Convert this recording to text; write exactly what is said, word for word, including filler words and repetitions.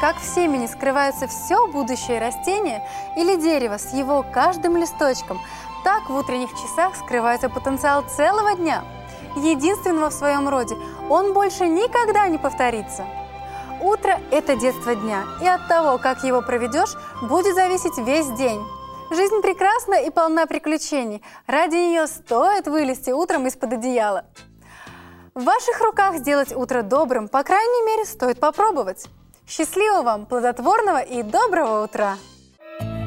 Как в семени скрывается все будущее растение или дерево с его каждым листочком, так в утренних часах скрывается потенциал целого дня. Единственного в своем роде, он больше никогда не повторится. Утро – это детство дня, и от того, как его проведешь, будет зависеть весь день. Жизнь прекрасна и полна приключений. Ради нее стоит вылезти утром из-под одеяла. В ваших руках сделать утро добрым, по крайней мере, стоит попробовать. Счастливого вам, плодотворного и доброго утра!